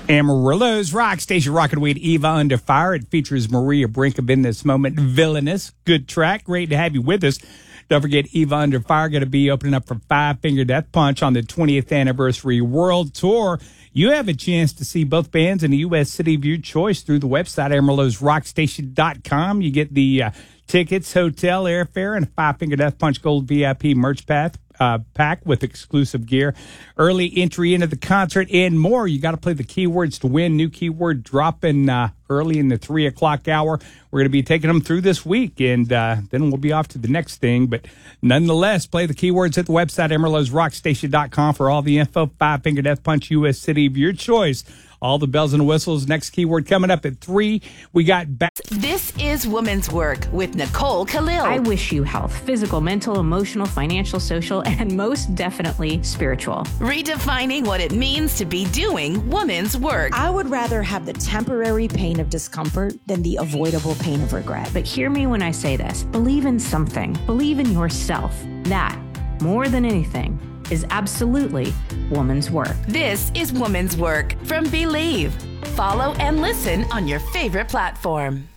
Amarillo's Rock Station rocking with Eva Under Fire. It features Maria Brinkham in this moment. Villainous. Good track. Great to have you with us. Don't forget, Eva Under Fire going to be opening up for Five Finger Death Punch on the 20th Anniversary World Tour. You have a chance to see both bands in the U.S. city of your choice through the website, Amarillo'sRockStation.com. You get the tickets, hotel, airfare, and a Five Finger Death Punch Gold VIP merch pack with exclusive gear, early entry into the concert, and more. You got to play the keywords to win. New keyword dropping early in the 3 o'clock hour. We're going to be taking them through this week, and then we'll be off to the next thing. But nonetheless, play the keywords at the website, Amarillo'sRockStation.com for all the info. Five Finger Death Punch, U.S. city of your choice. All the bells and whistles. Next keyword coming up at 3. We got back. This is Women's Work with Nicole Khalil. I wish you health, physical, mental, emotional, financial, social, and most definitely spiritual. Redefining what it means to be doing women's work. I would rather have the temporary pain of discomfort than the avoidable pain of regret. But hear me when I say this. Believe in something. Believe in yourself. That, more than anything, is absolutely woman's work. This is Women's Work from Believe. Follow and listen on your favorite platform.